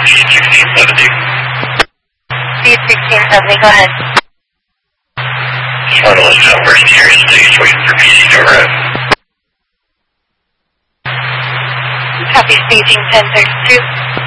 1670. Speed 1670, go ahead. Shuttle is now first here, stage waiting for PC to arrive. Copy, staging 1032.